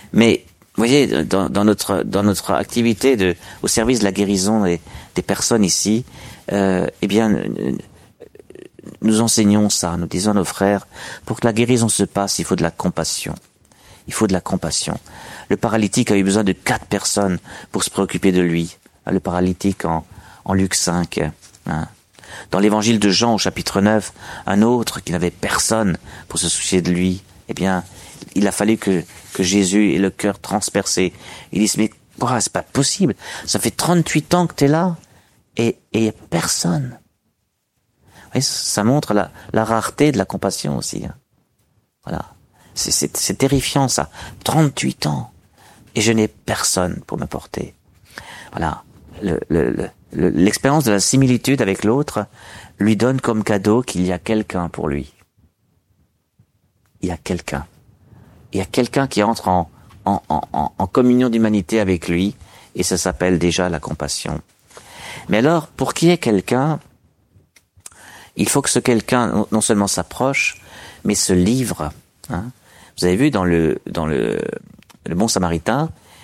Mais, vous voyez, dans notre activité au service de la guérison des personnes ici, eh bien, nous enseignons ça, nous disons à nos frères, pour que la guérison se passe, il faut de la compassion. Il faut de la compassion. Le paralytique a eu besoin de 4 personnes pour se préoccuper de lui. Le paralytique en Luc 5. Hein. Dans l'évangile de Jean au chapitre 9, un autre qui n'avait personne pour se soucier de lui, eh bien, il a fallu que Jésus ait le cœur transpercé. Il dit, mais c'est pas possible. Ça fait 38 ans que tu es là et il n'y a personne. Vous voyez, ça montre la rareté de la compassion aussi. Hein. Voilà. C'est terrifiant ça. 38 ans. Et je n'ai personne pour me porter. Voilà. L'expérience de la similitude avec l'autre lui donne comme cadeau qu'il y a quelqu'un pour lui. Il y a quelqu'un. Il y a quelqu'un qui entre en communion d'humanité avec lui, et ça s'appelle déjà la compassion. Mais alors, pour qu'il y ait quelqu'un, il faut que ce quelqu'un non seulement s'approche, mais se livre. Hein. Vous avez vu dans le bon samaritain,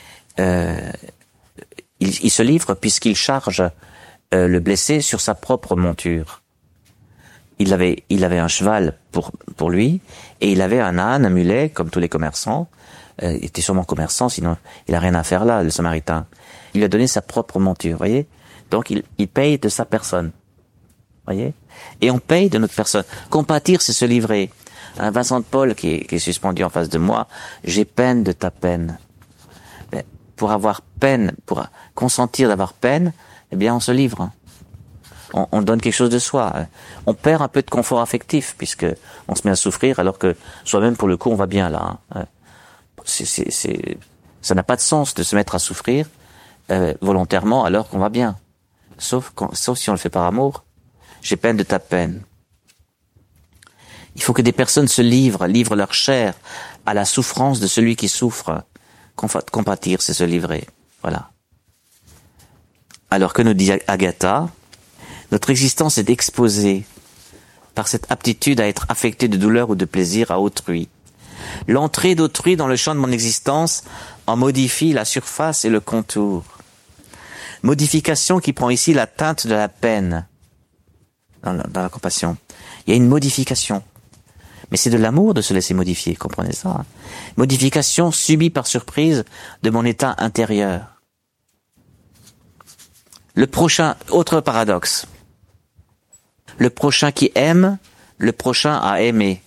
il se livre puisqu'il charge le blessé sur sa propre monture. Il avait un cheval pour lui, et il avait un âne, un mulet, comme tous les commerçants. Il était sûrement commerçant, sinon il a rien à faire là, le samaritain. Il lui a donné sa propre monture, voyez. Donc il paye de sa personne, voyez. Et on paye de notre personne. Compatir, c'est se livrer. Un Vincent de Paul qui est suspendu en face de moi, j'ai peine de ta peine. Mais pour avoir peine, pour consentir d'avoir peine, eh bien on se livre. On donne quelque chose de soi. On perd un peu de confort affectif puisque on se met à souffrir alors que soi-même pour le coup on va bien là. Ça n'a pas de sens de se mettre à souffrir volontairement alors qu'on va bien. Sauf si on le fait par amour. J'ai peine de ta peine. Il faut que des personnes se livrent leur chair à la souffrance de celui qui souffre. Compatir, c'est se livrer. Voilà. Alors que nous dit Agatha, notre existence est exposée par cette aptitude à être affectée de douleur ou de plaisir à autrui. L'entrée d'autrui dans le champ de mon existence en modifie la surface et le contour. Modification qui prend ici la teinte de la peine dans la compassion. Il y a une modification. Mais c'est de l'amour de se laisser modifier, comprenez ça. Hein. Modification subie par surprise de mon état intérieur. Le prochain, autre paradoxe. Le prochain qui aime, le prochain à aimer.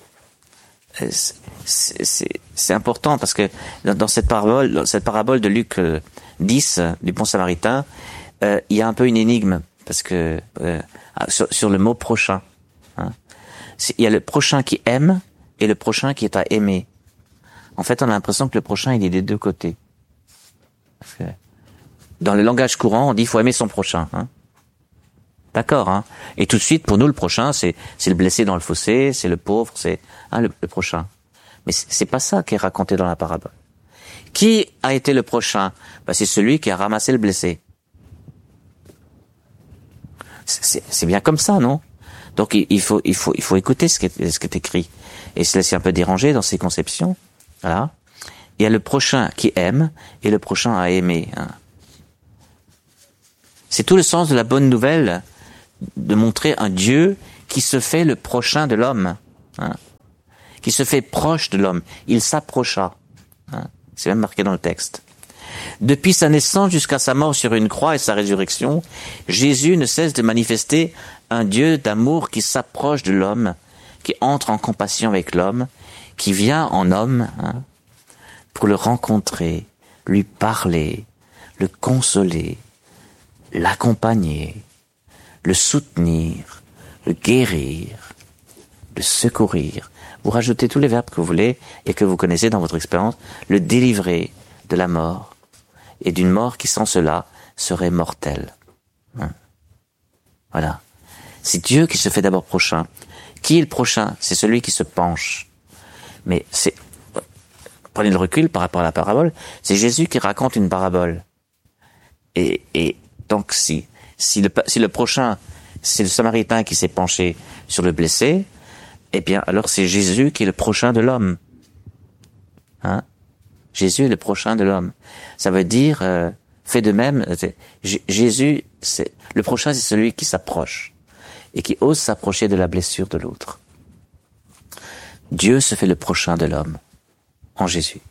C'est important parce que dans cette parabole de Luc 10, du bon samaritain, il y a un peu une énigme parce que sur le mot prochain. Hein. Il y a le prochain qui aime et le prochain qui est à aimer. En fait, on a l'impression que le prochain, il est des deux côtés. Parce que dans le langage courant, on dit qu'il faut aimer son prochain. Hein. D'accord, hein. Et tout de suite, pour nous, le prochain, c'est le blessé dans le fossé, c'est le pauvre, c'est le prochain. Mais c'est pas ça qui est raconté dans la parabole. Qui a été le prochain? C'est celui qui a ramassé le blessé. C'est bien comme ça, non? Donc il faut écouter ce qui est écrit et se laisser un peu déranger dans ses conceptions. Voilà. Il y a le prochain qui aime et le prochain à aimer. Hein. C'est tout le sens de la bonne nouvelle de montrer un Dieu qui se fait le prochain de l'homme, hein, qui se fait proche de l'homme. Il s'approcha. Hein. C'est même marqué dans le texte. Depuis sa naissance jusqu'à sa mort sur une croix et sa résurrection, Jésus ne cesse de manifester un Dieu d'amour qui s'approche de l'homme, qui entre en compassion avec l'homme, qui vient en homme hein, pour le rencontrer, lui parler, le consoler, l'accompagner, le soutenir, le guérir, le secourir. Vous rajoutez tous les verbes que vous voulez et que vous connaissez dans votre expérience, le délivrer de la mort et d'une mort qui sans cela serait mortelle. Hein. Voilà. C'est Dieu qui se fait d'abord prochain. Qui est le prochain? C'est celui qui se penche. Mais prenez le recul par rapport à la parabole, c'est Jésus qui raconte une parabole. Et donc si le prochain, c'est le Samaritain qui s'est penché sur le blessé, eh bien alors c'est Jésus qui est le prochain de l'homme. Hein? Jésus est le prochain de l'homme. Ça veut dire, fait de même, Jésus, le prochain, c'est celui qui s'approche et qui ose s'approcher de la blessure de l'autre. Dieu se fait le prochain de l'homme en Jésus.